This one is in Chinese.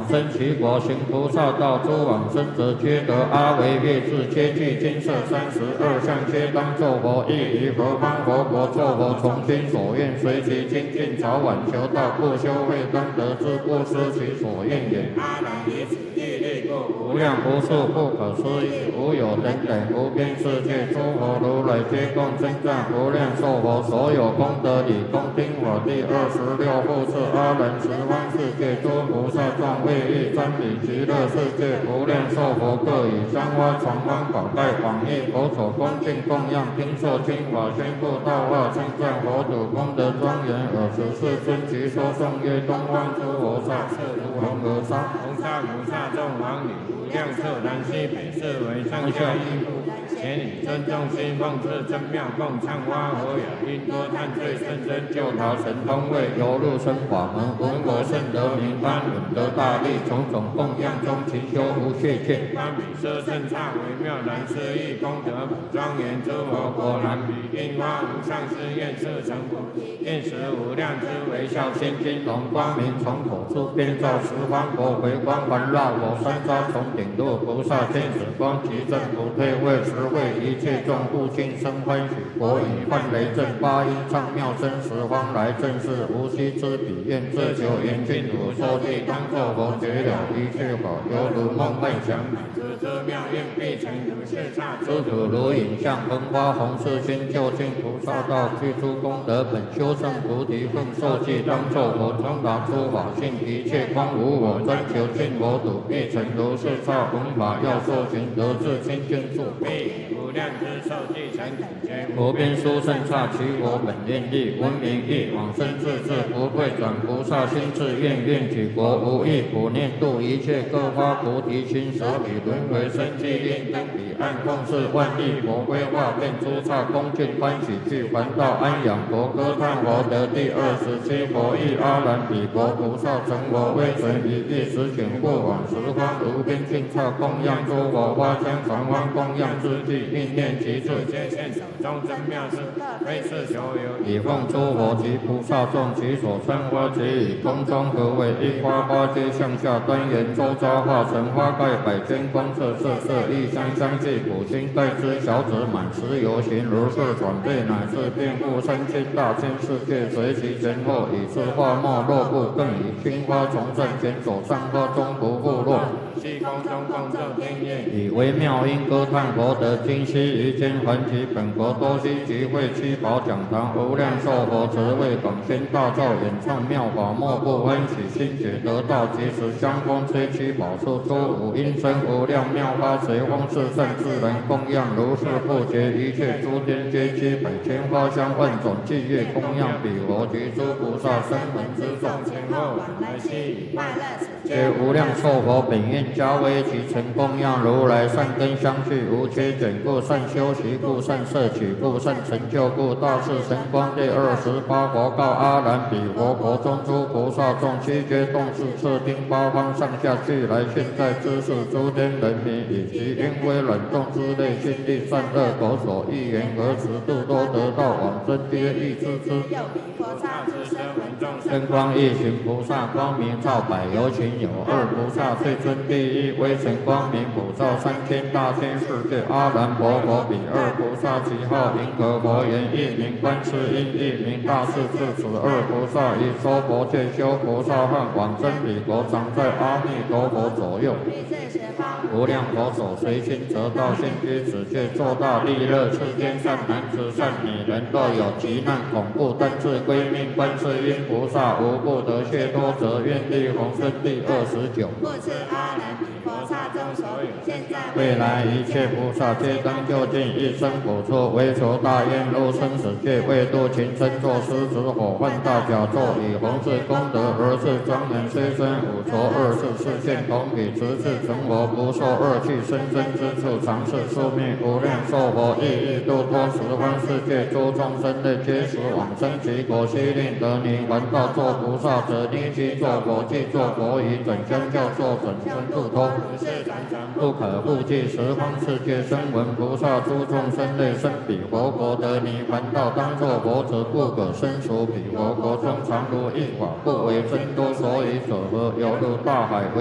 生其国，行菩萨道，诸往生者皆得阿惟越致，皆具金色32相，皆当作佛。亦于何方佛国作佛，从心所愿，随其精进，早晚求道，不修慧当得之，不失其所愿也。阿难以此地利故，无量无数不可思议，无有等等无边世界，诸佛如来皆共称赞无量寿佛，所有功德理，恭听我第26复次阿难十方世界诸菩萨众为欲瞻礼极乐世界无量寿佛，各以香花传方宝盖广益佛所恭敬供养，听受经法宣布道化，称赞佛祖功德庄严，尔时世尊即说颂曰：东方诸菩萨是如恒河沙， 红沙菩萨众王女，无量色南西北四维上下一夫，前以尊重心奉赐真妙供，唱花和雅音多叹罪甚深， 救逃神通位，游入生法门，闻我甚得名般，闻得大利，种种供养中，勤修无懈欠。 堪比奢胜刹微妙难思议，功德宝庄严，诸佛果然比樱花无上誓愿，色成菩提，愿识无量之微笑心金龙光明，从口出遍照十方国，回光环绕我三匝，从顶入菩萨见此光，即正不退，为实惠一切众不尽生欢喜。我以幻雷震八音唱妙声，十方来正是无息之彼，愿自求严净土，说地当作佛，觉了一切法，犹如梦幻想。 这妙愿必成如是刹， 诸土如影像，恒发弘誓心，究竟菩萨道，具诸功德本，修正菩提分，受记当作佛，通达诸法性，一切光无我，专求尽佛土，必成如是刹。闻法要受行，得至清净处， 必以无量之寿地成等觉。 无边殊胜刹，其我本愿力，闻名义，往生自治，不退转菩萨心志，愿举国无异，普念度一切，各发菩提心，舍彼轮回生机，令登彼岸，共事万亿佛规划，遍诸刹，恭敬欢喜，具还道安养佛，歌叹佛得第27佛意，阿难彼国菩萨成佛，威神一意，实显过往十方无边尽刹，供养诸佛花香传方供养之际，应念其处， 皆现手中真妙事，非是求有， 以奉诸佛及菩萨众，其所参花，皆以空中合为一花，花皆向下端严，周遭化成花盖，百千光色，色色异香，相继普心，盖之小子满十游行，如是转变，乃至遍覆3000大千世界，随其前后，以是花没落不，更以青花从正前手上花中不复落。 虚空中共奏天乐， 以微妙音歌叹佛得今昔于间，还其本国多悉集会七宝讲堂，无量寿佛慈为广宣大造，演唱妙法，莫不欢喜心解得道，即时香风吹七宝树，诸五音声无量妙法，随风四圣自然供养，如是不绝，一切诸天皆悉百千花香万种伎乐供养彼佛及诸菩萨声闻之众， 前后往来悉以快乐此皆无量寿佛本愿加为其成供养如来善根相续，无缺减故，善修习故，善摄取故，善成就故，大士神光第28佛告阿难彼佛国中诸菩萨众，悉皆动视彻听八方上下俱来，现在知识诸天人民，以及因为冷冻之类，心力善恶口所欲言何时度，都得到往生，皆欲知之。 又名菩萨之声闻众真光一行菩萨，光明照百有情有二菩萨，最尊第一，微尘光明普照3000大千世界。阿难佛佛彼二菩萨，其号银河佛言，一名观世音，一名大势至。此二菩萨以说佛戒修菩萨汉，往生彼国，常在阿弥陀佛左右。无量佛手随心得道，现居此界，作大利乐，世间善男子善女人，若有急难恐怖，但自归命观世音菩萨，无不得解脱者，愿力宏生第29。 故此阿难彼菩萨中所有现在未来一切菩萨，皆当就近一生补处，为求大愿入生死界，为度群生，作狮子火犯大甲咒，以弘誓功德而是庄严，虽生五浊恶世，示现同彼直至成佛，不受恶趣生生之处，常是宿命无量寿佛，亦欲度脱十方世界诸众生类，皆时往生其国，悉令得泥还道作菩萨者，立即作佛，即作佛以准相教作准生度脱，不可复计十方世界声闻菩萨诸众生类，生彼佛国得泥还道，当作佛者，不可生属彼佛国中，常如一法，不为真多，所以者何？犹如大海